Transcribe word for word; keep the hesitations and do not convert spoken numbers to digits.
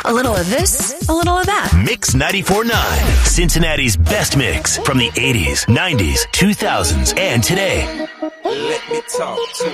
A little of this, a little of that. Mix ninety-four point nine, Cincinnati's best mix from the eighties, nineties, two thousands, and today. Let me talk to